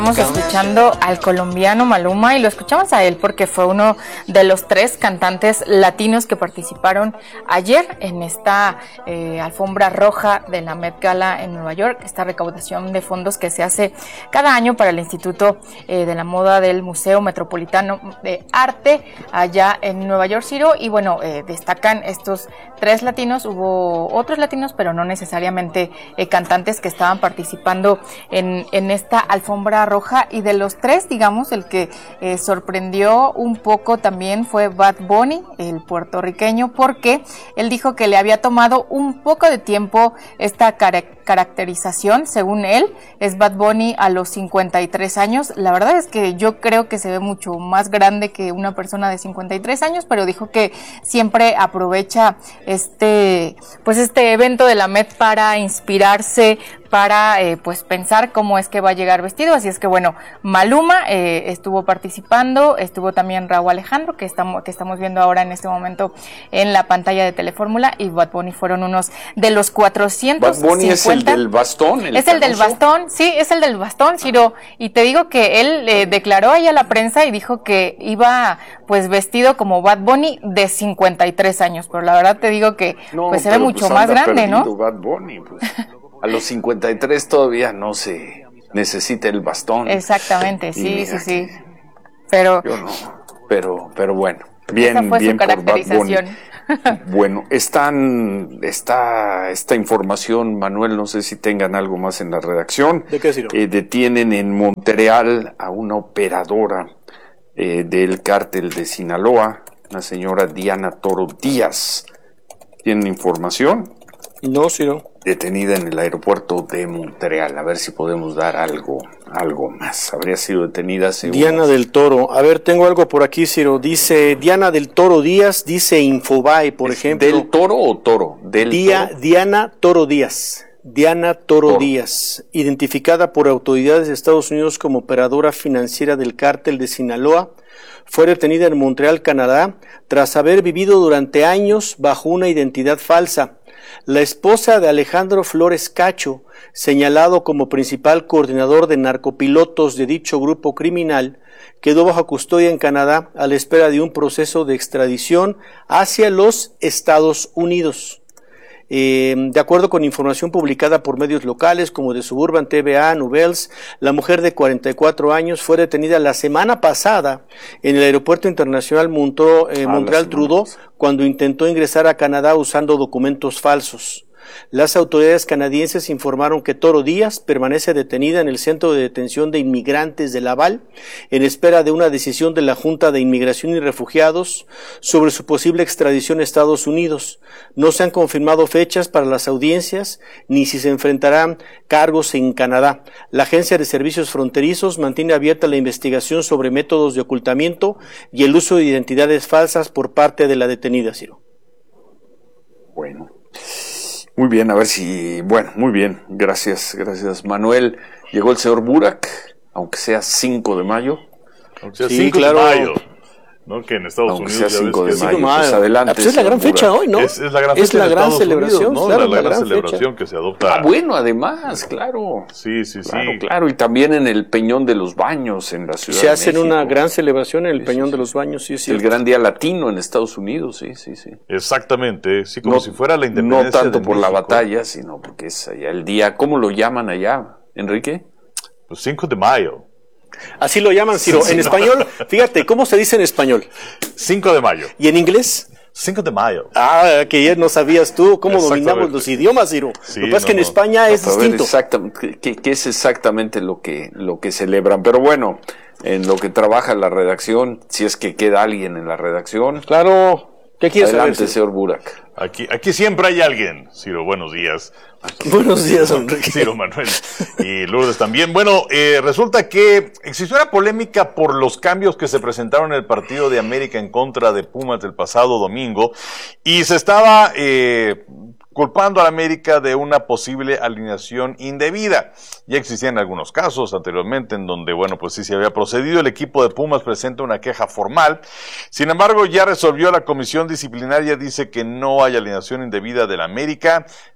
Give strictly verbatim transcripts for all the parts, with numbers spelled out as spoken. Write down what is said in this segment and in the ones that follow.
Estamos escuchando al colombiano Maluma y lo escuchamos a él porque fue uno de los tres cantantes latinos que participaron ayer en esta eh, alfombra roja de la Met Gala en Nueva York, esta recaudación de fondos que se hace cada año para el Instituto eh, de la Moda del Museo Metropolitano de Arte allá en Nueva York, Ciro, y bueno, eh, destacan estos tres latinos, hubo otros latinos, pero no necesariamente eh, cantantes que estaban participando en, en esta alfombra roja, y de los tres, digamos, el que eh, sorprendió un poco también fue Bad Bunny, el puertorriqueño, porque él dijo que le había tomado un poco de tiempo esta car- caracterización, según él, es Bad Bunny a los cincuenta y tres años, la verdad es que yo creo que se ve mucho más grande que una persona de cincuenta y tres años, pero dijo que siempre aprovecha este, pues este evento de la Met para inspirarse, para eh, pues pensar cómo es que va a llegar vestido, así es que bueno, Maluma eh, estuvo participando, estuvo también Rauw Alejandro, que estamos, que estamos viendo ahora en este momento en la pantalla de Telefórmula, y Bad Bunny fueron unos de los cuatrocientos cincuenta. Bad Bunny es el del bastón, el Es el del bastón, sí, es el del bastón, Ciro, y te digo que él eh, declaró ahí a la prensa y dijo que iba pues vestido como Bad Bunny de cincuenta y tres años, pero la verdad te digo que no, pues se ve mucho pues más grande, perdido, ¿no? Bad Bunny, pues. A los cincuenta y tres todavía no se necesita el bastón. Exactamente, sí, sí, sí. Pero yo no, pero pero bueno, bien, esa fue bien su por caracterización. Bad Bunny. Bueno, están está esta información, Manuel, no sé si tengan algo más en la redacción. ¿De qué, Ciro? Eh, detienen en Montreal a una operadora eh, del cártel de Sinaloa, la señora Diana Toro Díaz. ¿Tienen información? No, Ciro. Detenida en el aeropuerto de Montreal. A ver si podemos dar algo, algo más. Habría sido detenida hace Diana unos... del Toro. A ver, tengo algo por aquí, Ciro. Dice Diana del Toro Díaz, dice Infobae, por ejemplo. ¿Del Toro o Toro? Del Día, Toro. Diana Toro Díaz. Diana Toro, Toro Díaz, identificada por autoridades de Estados Unidos como operadora financiera del cártel de Sinaloa, fue detenida en Montreal, Canadá, tras haber vivido durante años bajo una identidad falsa. La esposa de Alejandro Flores Cacho, señalado como principal coordinador de narcopilotos de dicho grupo criminal, quedó bajo custodia en Canadá a la espera de un proceso de extradición hacia los Estados Unidos. Eh, de acuerdo con información publicada por medios locales como de Suburban T V A, Nouvelles, la mujer de cuarenta y cuatro años fue detenida la semana pasada en el aeropuerto internacional Montreal, eh, Montreal Trudeau cuando intentó ingresar a Canadá usando documentos falsos. Las autoridades canadienses informaron que Toro Díaz permanece detenida en el Centro de Detención de Inmigrantes de Laval en espera de una decisión de la Junta de Inmigración y Refugiados sobre su posible extradición a Estados Unidos. No se han confirmado fechas para las audiencias ni si se enfrentarán cargos en Canadá. La Agencia de Servicios Fronterizos mantiene abierta la investigación sobre métodos de ocultamiento y el uso de identidades falsas por parte de la detenida, Ciro. Bueno. Muy bien, a ver si... Bueno, muy bien, gracias, gracias Manuel. Llegó el señor Burak, aunque sea cinco de mayo. Aunque sea sí, cinco claro. de mayo, ¿no? Que en Estados aunque Unidos sea cinco de ves que mayo, cinco de mayo. pues adelante. Ah, pues es la gran Burak. fecha hoy, ¿no? Es, es la gran fecha es la de gran Estados celebración, Unidos, ¿no? claro, la, la la gran, gran celebración fecha. que se adopta. Ah, bueno, además, claro. Sí, sí, sí. Claro, claro, y también en el Peñón de los Baños en la Ciudad Se de hacen México. una gran celebración en el Sí, Peñón sí, de sí. los Baños, sí, sí. El gran día latino en Estados Unidos, sí, sí, sí. Exactamente, sí, como No, si fuera la independencia. no tanto de por la México. batalla, sino porque es allá el día, ¿cómo lo llaman allá, Enrique? Pues cinco de mayo. Así lo llaman, Ciro. Sí, en no. español, fíjate, ¿cómo se dice en español? cinco de mayo. ¿Y en inglés? cinco de mayo. Ah, que ya no sabías tú cómo Exactamente. dominamos los idiomas, Ciro. Sí, lo que pasa es que no, en no. España es Para ver distinto. exactamente qué, qué es exactamente lo que lo que celebran, pero bueno, en lo que trabaja la redacción, si es que queda alguien en la redacción. Claro. ¿Qué quieres Adelante, saber, Ciro? señor Burak. Aquí, aquí siempre hay alguien. Ciro, buenos días. Buenos días, Enrique. Ciro, Manuel y Lourdes también. Bueno, eh, resulta que existió una polémica por los cambios que se presentaron en el partido de América en contra de Pumas del pasado domingo y se estaba eh, culpando a la América de una posible alineación indebida. Ya existían algunos casos anteriormente en donde, bueno, pues sí se había procedido. El equipo de Pumas presenta una queja formal. Sin embargo, ya resolvió la comisión disciplinaria, dice que no hay alineación indebida de la América.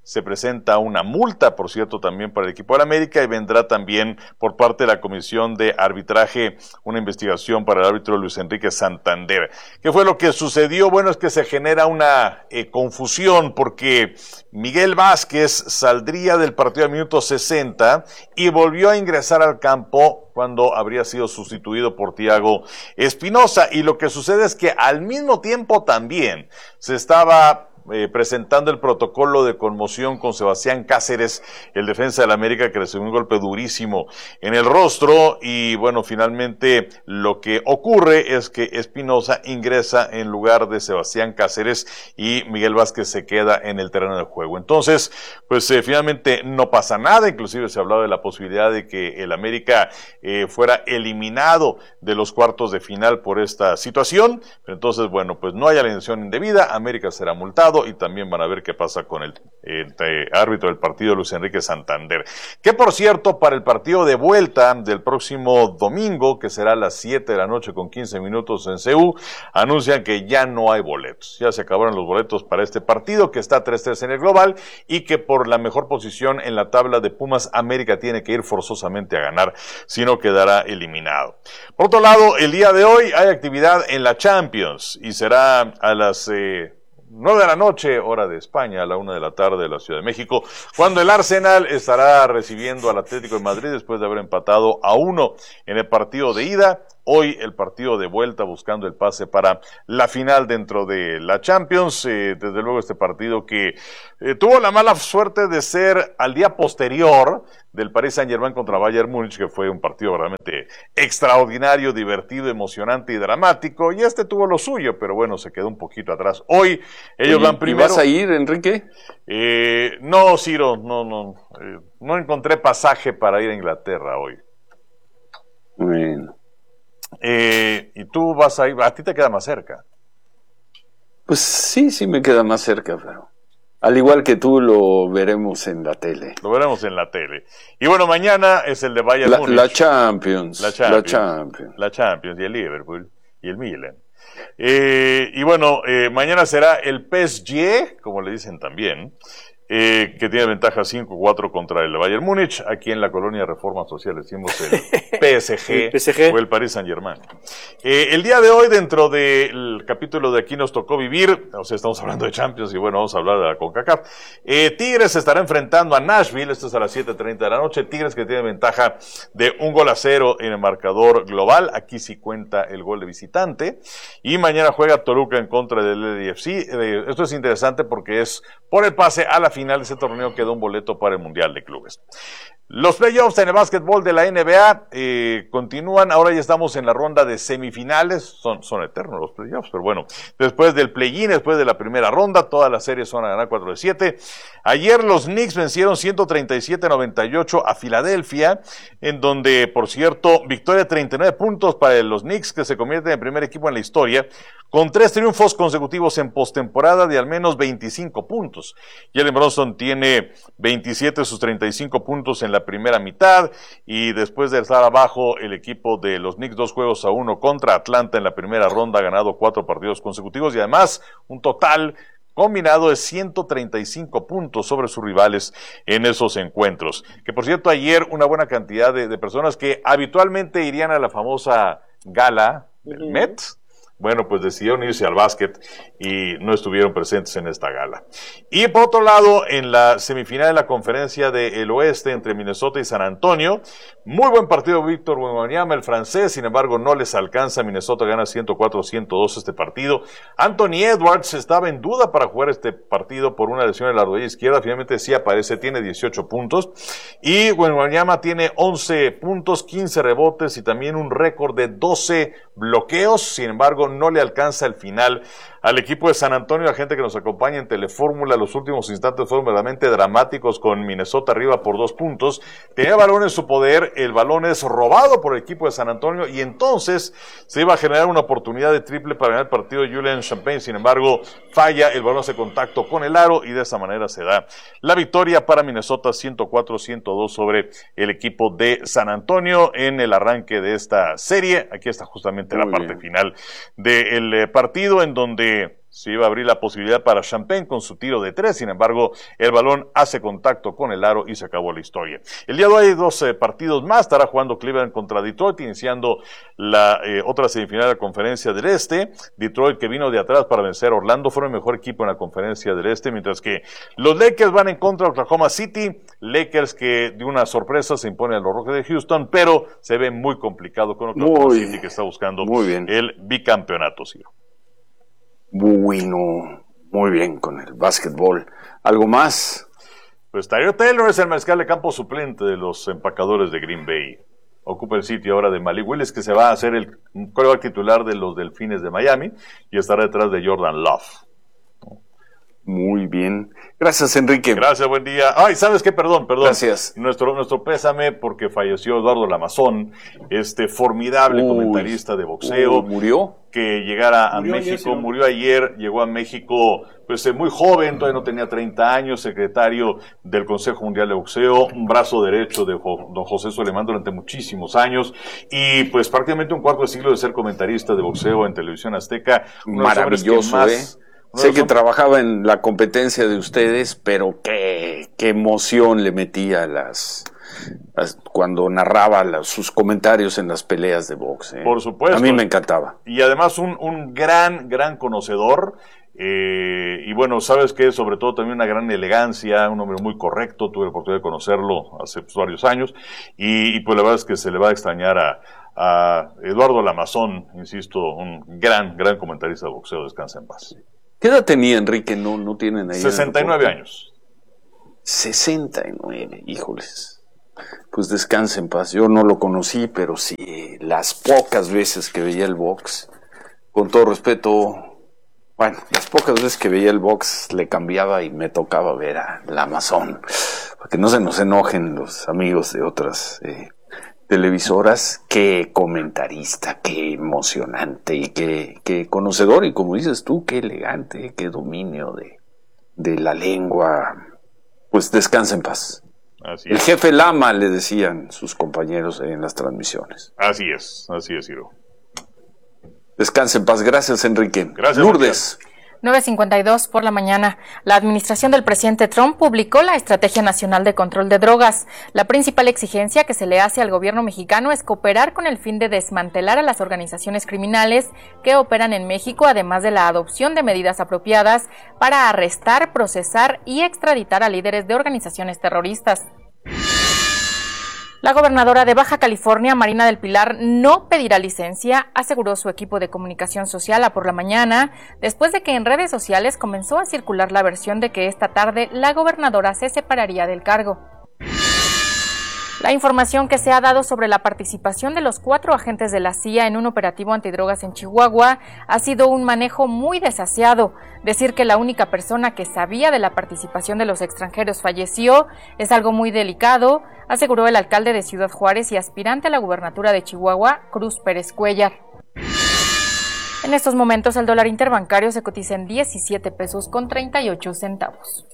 se presenta una multa, por cierto, también para el equipo del América, y vendrá también por parte de la Comisión de Arbitraje una investigación para el árbitro Luis Enrique Santander. ¿Qué fue lo que sucedió? Bueno, es que se genera una eh, confusión porque Miguel Vázquez saldría del partido al minuto sesenta y volvió a ingresar al campo cuando habría sido sustituido por Thiago Espinosa. Y lo que sucede es que al mismo tiempo también se estaba Eh, presentando el protocolo de conmoción con Sebastián Cáceres, el defensa del América, que recibió un golpe durísimo en el rostro, y bueno, finalmente lo que ocurre es que Espinosa ingresa en lugar de Sebastián Cáceres y Miguel Vázquez se queda en el terreno de juego. Entonces, pues eh, finalmente no pasa nada, inclusive se hablaba de la posibilidad de que el América eh, fuera eliminado de los cuartos de final por esta situación, pero entonces, bueno, pues no hay alineación indebida, América será multado, y también van a ver qué pasa con el, el, el árbitro del partido, Luis Enrique Santander. Que por cierto, para el partido de vuelta del próximo domingo, que será a las siete de la noche con quince minutos en C U, anuncian que ya no hay boletos. Ya se acabaron los boletos para este partido, que está tres tres en el global, y que por la mejor posición en la tabla de Pumas, América tiene que ir forzosamente a ganar, si no quedará eliminado. Por otro lado, el día de hoy hay actividad en la Champions, y será a las Eh, nueve de la noche, hora de España, a la una de la tarde de la Ciudad de México, cuando el Arsenal estará recibiendo al Atlético de Madrid después de haber empatado a uno en el partido de ida. Hoy el partido de vuelta buscando el pase para la final dentro de la Champions. Eh, desde luego este partido que eh, tuvo la mala suerte de ser al día posterior del Paris Saint-Germain contra Bayern Múnich, que fue un partido realmente extraordinario, divertido, emocionante y dramático, y este tuvo lo suyo, pero bueno, se quedó un poquito atrás. Hoy ellos Oye, van primero. ¿Y vas a ir, Enrique? Eh, no, Ciro, no, no, eh, no encontré pasaje para ir a Inglaterra hoy. Bueno. Eh, y tú vas a ir, a ti te queda más cerca. Pues sí, sí me queda más cerca, pero al igual que tú lo veremos en la tele. Lo veremos en la tele. Y bueno, mañana es el de Bayern La, Múnich. la Champions. La Champions. La Champions. La Champions y el Liverpool y el Milan. Eh, y bueno, eh, mañana será el P S G, como le dicen también, eh, que tiene ventaja cinco cuatro contra el Bayern Múnich. Aquí en la colonia Reforma Social decimos el P S G, el P S G. o el Paris Saint-Germain. Eh, el día de hoy, dentro del capítulo de Aquí nos tocó vivir, o sea, estamos hablando de Champions y bueno, vamos a hablar de la CONCACAF. Eh, Tigres se estará enfrentando a Nashville, esto es a las siete treinta de la noche. Tigres que tiene ventaja de un gol a cero en el marcador global. Aquí sí cuenta el gol de visitante. Y mañana juega Toluca en contra del L A F C. Eh, esto es interesante porque es por el pase a la final de ese torneo, queda un boleto para el Mundial de Clubes. Los playoffs en el básquetbol de la N B A eh, continúan. Ahora ya estamos en la ronda de semifinales. Son, son eternos los playoffs, pero bueno, después del play-in, después de la primera ronda, todas las series son a ganar cuatro de siete. Ayer los Knicks vencieron ciento treinta y siete a noventa y ocho a Filadelfia, en donde, por cierto, victoria treinta y nueve puntos para los Knicks, que se convierten en el primer equipo en la historia, con tres triunfos consecutivos en postemporada de al menos veinticinco puntos. Jalen Brunson tiene veintisiete de sus treinta y cinco puntos en la primera mitad, y después de estar abajo el equipo de los Knicks dos juegos a uno contra Atlanta en la primera ronda, ha ganado cuatro partidos consecutivos y además un total combinado de ciento treinta y cinco puntos sobre sus rivales en esos encuentros. Que por cierto, ayer una buena cantidad de, de personas que habitualmente irían a la famosa gala del Met, bueno, pues decidieron irse al básquet y no estuvieron presentes en esta gala. Y por otro lado, en la semifinal de la conferencia del oeste entre Minnesota y San Antonio, muy buen partido Víctor Wembanyama, el francés, sin embargo no les alcanza. Minnesota gana ciento cuatro a ciento dos este partido. Anthony Edwards estaba en duda para jugar este partido por una lesión en la rodilla izquierda, finalmente sí aparece, tiene dieciocho puntos, y Wembanyama tiene once puntos, quince rebotes y también un récord de doce bloqueos. Sin embargo, no le alcanza el final al equipo de San Antonio. La gente que nos acompaña en Telefórmula, los últimos instantes fueron verdaderamente dramáticos, con Minnesota arriba por dos puntos. Tenía balón en su poder, el balón es robado por el equipo de San Antonio y entonces se iba a generar una oportunidad de triple para ganar el partido de Julian Champagne. Sin embargo, falla, el balón hace contacto con el aro y de esa manera se da la victoria para Minnesota ciento cuatro a ciento dos sobre el equipo de San Antonio en el arranque de esta serie. Aquí está justamente Muy la parte bien. final del partido, en donde se iba a abrir la posibilidad para Champaign con su tiro de tres, sin embargo, el balón hace contacto con el aro y se acabó la historia. El día de hoy hay dos eh, partidos más, estará jugando Cleveland contra Detroit, iniciando la eh, otra semifinal de la Conferencia del Este. Detroit, que vino de atrás para vencer a Orlando, fue el mejor equipo en la Conferencia del Este, mientras que los Lakers van en contra de Oklahoma City, Lakers que de una sorpresa se impone a los Rockets de Houston, pero se ve muy complicado con Oklahoma muy, City, que está buscando muy bien. El bicampeonato, Ciro. Bueno, muy bien con el básquetbol. ¿Algo más? Pues Tyrod Taylor es el mariscal de campo suplente de los empacadores de Green Bay. Ocupa el sitio ahora de Malik Willis, que se va a hacer el quarterback titular de los Delfines de Miami y estará detrás de Jordan Love. Muy bien. Gracias, Enrique. Gracias, buen día. Ay, ¿sabes qué? Perdón, perdón. Gracias. Nuestro, nuestro pésame porque falleció Eduardo Lamazón, este formidable Uy, comentarista de boxeo. Uy, ¿Murió? Que llegara a murió México, ayer, murió ayer, llegó a México pues eh, muy joven, todavía no tenía treinta años, secretario del Consejo Mundial de Boxeo, un brazo derecho de jo, don José Solemán durante muchísimos años, y pues prácticamente un cuarto de siglo de ser comentarista de boxeo en Televisión Azteca. Maravilloso, más, ¿eh? Sé que trabajaba en la competencia de ustedes, pero qué, qué emoción le metía a las, las cuando narraba las, sus comentarios en las peleas de box. ¿eh? Por supuesto. A mí me encantaba. Y además un, un gran, gran conocedor. Eh, y bueno, sabes que sobre todo también una gran elegancia, un hombre muy correcto. Tuve la oportunidad de conocerlo hace pues, varios años. Y, y pues la verdad es que se le va a extrañar a, a Eduardo Lamazón, insisto, un gran, gran comentarista de boxeo. Descansa en paz. ¿Qué edad tenía Enrique? No, no tienen ahí. sesenta y nueve años. sesenta y nueve, híjoles. Pues descanse en paz. Yo no lo conocí, pero sí, las pocas veces que veía el box, con todo respeto, bueno, las pocas veces que veía el box le cambiaba y me tocaba ver a Lamazón, para que no se nos enojen los amigos de otras eh, televisoras. Qué comentarista, qué emocionante y qué, qué conocedor, y como dices tú, qué elegante, qué dominio de, de la lengua. Pues descansa en paz. Así El es. jefe Lama, le decían sus compañeros en las transmisiones. Así es, así es, Ciro. Descansa en paz. Gracias, Enrique. Gracias, Lourdes. nueve cincuenta y dos por la mañana. La administración del presidente Trump publicó la Estrategia Nacional de Control de Drogas. La principal exigencia que se le hace al gobierno mexicano es cooperar con el fin de desmantelar a las organizaciones criminales que operan en México, además de la adopción de medidas apropiadas para arrestar, procesar y extraditar a líderes de organizaciones terroristas. La gobernadora de Baja California, Marina del Pilar, no pedirá licencia, aseguró su equipo de comunicación social a por la mañana, después de que en redes sociales comenzó a circular la versión de que esta tarde la gobernadora se separaría del cargo. La información que se ha dado sobre la participación de los cuatro agentes de la C I A en un operativo antidrogas en Chihuahua ha sido un manejo muy desasiado. Decir que la única persona que sabía de la participación de los extranjeros falleció es algo muy delicado, aseguró el alcalde de Ciudad Juárez y aspirante a la gubernatura de Chihuahua, Cruz Pérez Cuellar. En estos momentos el dólar interbancario se cotiza en diecisiete pesos con treinta y ocho centavos.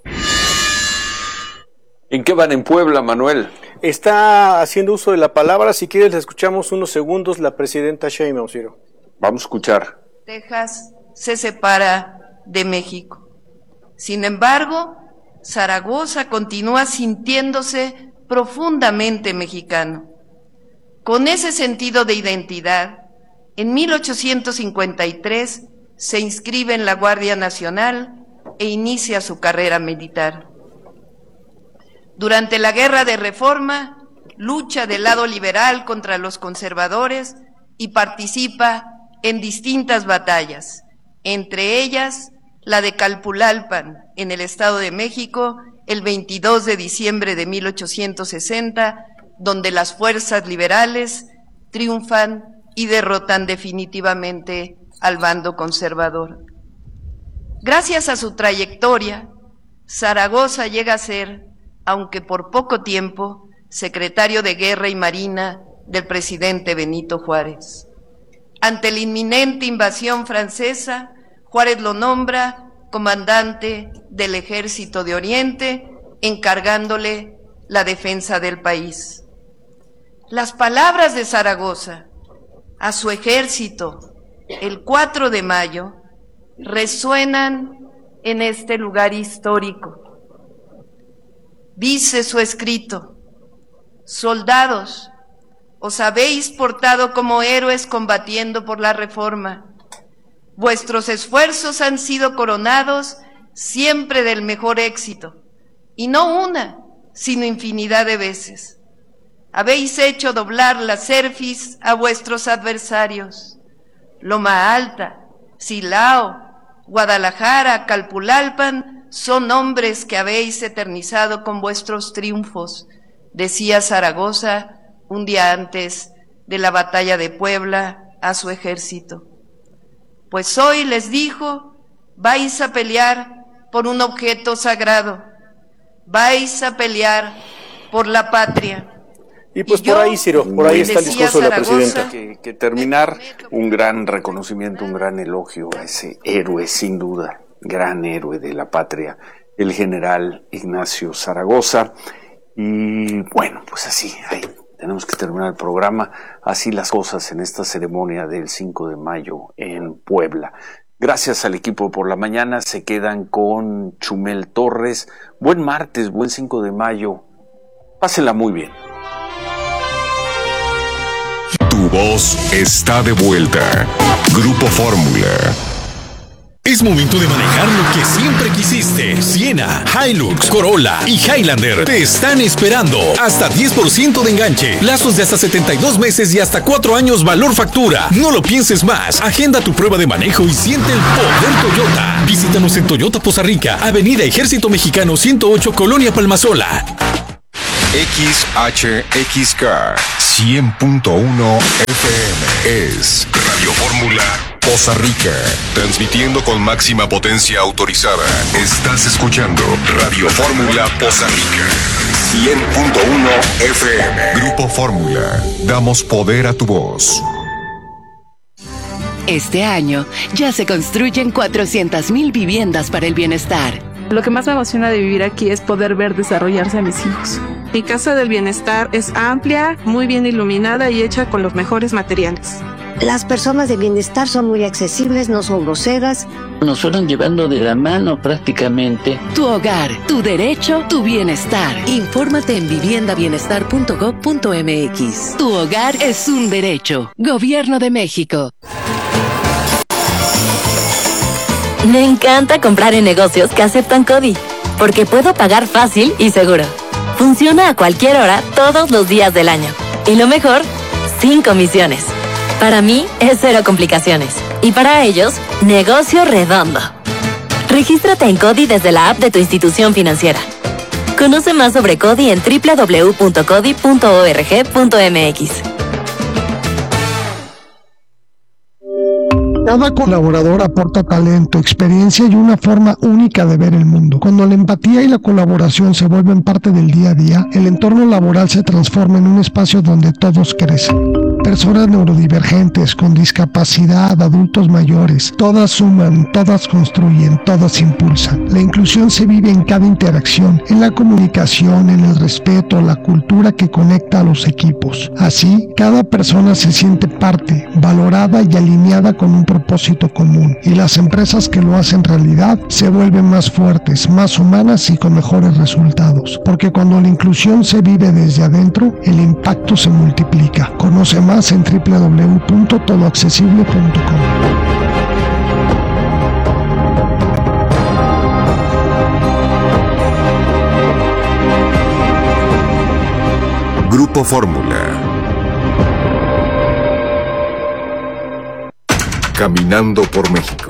¿En qué van en Puebla, Manuel? Está haciendo uso de la palabra. Si quieres, le escuchamos unos segundos la presidenta Sheinbaum, Ciro. Vamos a escuchar. Texas se separa de México. Sin embargo, Zaragoza continúa sintiéndose profundamente mexicano. Con ese sentido de identidad, en mil ochocientos cincuenta y tres se inscribe en la Guardia Nacional e inicia su carrera militar. Durante la Guerra de Reforma, lucha del lado liberal contra los conservadores y participa en distintas batallas, entre ellas la de Calpulalpan, en el Estado de México, el veintidós de diciembre de mil ochocientos sesenta, donde las fuerzas liberales triunfan y derrotan definitivamente al bando conservador. Gracias a su trayectoria, Zaragoza llega a ser, aunque por poco tiempo, secretario de Guerra y Marina del presidente Benito Juárez. Ante la inminente invasión francesa, Juárez lo nombra comandante del Ejército de Oriente, encargándole la defensa del país. Las palabras de Zaragoza a su ejército el cuatro de mayo resuenan en este lugar histórico. Dice su escrito: soldados, os habéis portado como héroes combatiendo por la reforma. Vuestros esfuerzos han sido coronados siempre del mejor éxito, y no una, sino infinidad de veces. Habéis hecho doblar la cerviz a vuestros adversarios. Loma Alta, Silao, Guadalajara, Calpulalpan son nombres que habéis eternizado con vuestros triunfos, decía Zaragoza un día antes de la batalla de Puebla a su ejército. Pues hoy les dijo, vais a pelear por un objeto sagrado, vais a pelear por la patria. Y pues y por yo, ahí, Ciro, por ahí está el discurso de la presidenta. Que, que terminar, un gran reconocimiento, un gran elogio a ese héroe, sin duda, gran héroe de la patria, el general Ignacio Zaragoza. Y bueno, pues así, ahí tenemos que terminar el programa, así las cosas en esta ceremonia del cinco de mayo en Puebla. Gracias al equipo Por la Mañana, se quedan con Chumel Torres. Buen martes, buen cinco de mayo, pásenla muy bien. Tu voz está de vuelta. Grupo Fórmula. Es momento de manejar lo que siempre quisiste. Siena, Hilux, Corolla y Highlander te están esperando. Hasta diez por ciento de enganche, plazos de hasta setenta y dos meses y hasta cuatro años valor factura. No lo pienses más. Agenda tu prueba de manejo y siente el poder Toyota. Visítanos en Toyota Poza Rica, Avenida Ejército Mexicano ciento ocho, Colonia Palmasola. X H X K cien punto uno F M es Radio Fórmula Poza Rica, transmitiendo con máxima potencia autorizada. Estás escuchando Radio Fórmula Poza Rica cien punto uno F M. Grupo Fórmula, damos poder a tu voz. Este año ya se construyen cuatrocientas mil viviendas para el bienestar. Lo que más me emociona de vivir aquí es poder ver desarrollarse a mis hijos. Mi casa del bienestar es amplia, muy bien iluminada y hecha con los mejores materiales. Las personas de bienestar son muy accesibles, no son groseras. Nos fueron llevando de la mano prácticamente. Tu hogar, tu derecho, tu bienestar. Infórmate en vivienda bienestar punto gob punto m x. Tu hogar es un derecho. Gobierno de México. Me encanta comprar en negocios que aceptan CODI, porque puedo pagar fácil y seguro. Funciona a cualquier hora, todos los días del año. Y lo mejor, sin comisiones. Para mí, es cero complicaciones. Y para ellos, negocio redondo. Regístrate en CODI desde la app de tu institución financiera. Conoce más sobre CODI en doble u doble u doble u punto codi punto org punto m x. Cada colaborador aporta talento, experiencia y una forma única de ver el mundo. Cuando la empatía y la colaboración se vuelven parte del día a día, el entorno laboral se transforma en un espacio donde todos crecen. Personas neurodivergentes, con discapacidad, adultos mayores, todas suman, todas construyen, todas impulsan. La inclusión se vive en cada interacción, en la comunicación, en el respeto, la cultura que conecta a los equipos. Así, cada persona se siente parte, valorada y alineada con un propósito común, y las empresas que lo hacen realidad se vuelven más fuertes, más humanas y con mejores resultados, porque cuando la inclusión se vive desde adentro, el impacto se multiplica. Conoce más en doble u doble u doble u punto todo accesible punto com. Grupo Fórmula. Caminando por México.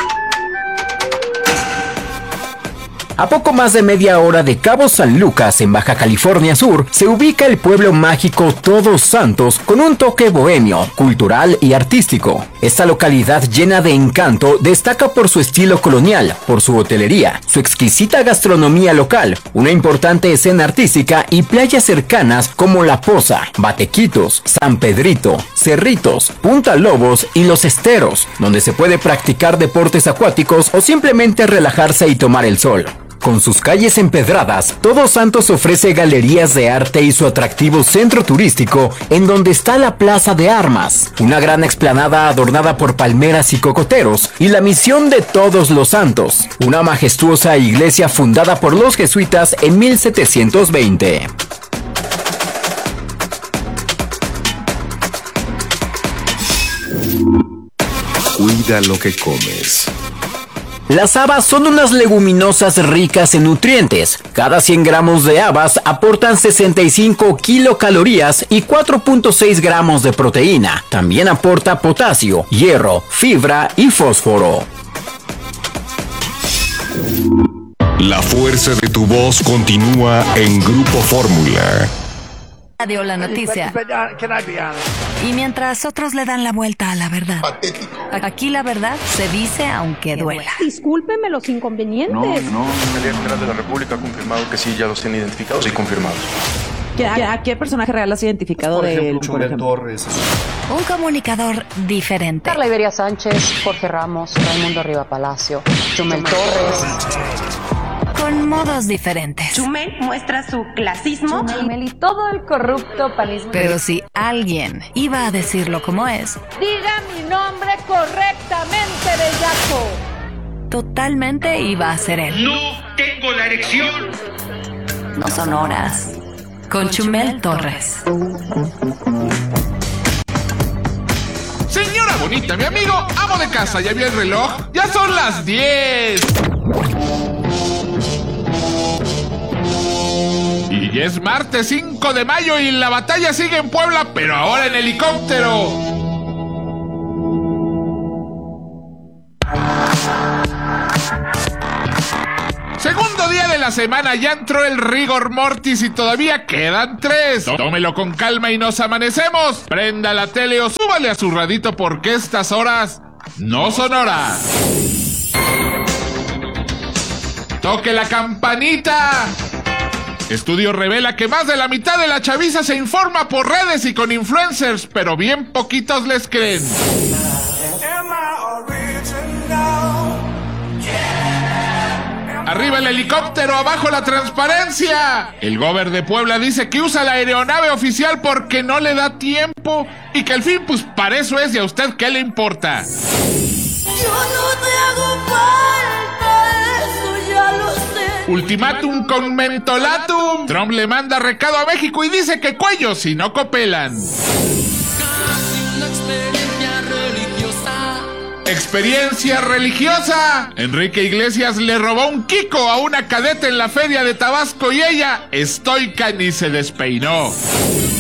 A poco más de media hora de Cabo San Lucas, en Baja California Sur, se ubica el pueblo mágico Todos Santos, con un toque bohemio, cultural y artístico. Esta localidad llena de encanto destaca por su estilo colonial, por su hotelería, su exquisita gastronomía local, una importante escena artística y playas cercanas como La Poza, Batequitos, San Pedrito, Cerritos, Punta Lobos y Los Esteros, donde se puede practicar deportes acuáticos o simplemente relajarse y tomar el sol. Con sus calles empedradas, Todos Santos ofrece galerías de arte y su atractivo centro turístico, en donde está la Plaza de Armas, una gran explanada adornada por palmeras y cocoteros, y la Misión de Todos los Santos, una majestuosa iglesia fundada por los jesuitas en mil setecientos veinte. Cuida lo que comes. Las habas son unas leguminosas ricas en nutrientes. Cada cien gramos de habas aportan sesenta y cinco kilocalorías y cuatro punto seis gramos de proteína. También aporta potasio, hierro, fibra y fósforo. La fuerza de tu voz continúa en Grupo Fórmula. Radio La Noticia. Y mientras otros le dan la vuelta a la verdad, aquí la verdad se dice aunque duela. Discúlpeme los inconvenientes. No, no, la Fiscalía General de la República ha confirmado que sí, ya los tienen identificados y confirmados. ¿A, a qué personaje real has identificado Por de ejemplo, él? Chumel Torres. Un comunicador diferente. Carla Iberia Sánchez, Jorge Ramos, Raimundo Arriba Palacio, Chumel Torres. Con modos diferentes. Chumel muestra su clasismo. Chumel y todo el corrupto panismo. Pero si alguien iba a decirlo como es, diga mi nombre correctamente, bellaco. Totalmente iba a ser él. No tengo la erección. No son horas. Con Chumel Torres. Señora bonita, mi amigo, amo de casa, ¿ya vio el reloj? ¡Ya son las diez! Y es martes cinco de mayo y la batalla sigue en Puebla, pero ahora en helicóptero. Segundo día de la semana, ya entró el rigor mortis y todavía quedan tres. Tómelo con calma y nos amanecemos. Prenda la tele o súbale a su radito porque estas horas no son horas. Toque la campanita. Estudio revela que más de la mitad de la chaviza se informa por redes y con influencers, pero bien poquitos les creen. Arriba el helicóptero, abajo la transparencia. El gober de Puebla dice que usa la aeronave oficial porque no le da tiempo y que al fin, pues para eso es, y a usted qué le importa. Yo no te hago falta, eso ya lo sé. Ultimátum con mentolatum. Trump le manda recado a México y dice que cuellos si no copelan. Experiencia religiosa. Enrique Iglesias le robó un Kiko a una cadete en la feria de Tabasco y ella, estoica, ni se despeinó.